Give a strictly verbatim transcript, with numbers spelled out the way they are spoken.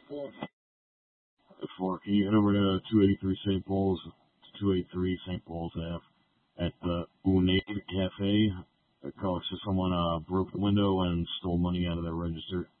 For can you head over to two eighty-three Saint Paul's, two eighty-three Saint Paul's Ave at the Unade Cafe? The caller says someone uh, broke the window and stole money out of their register.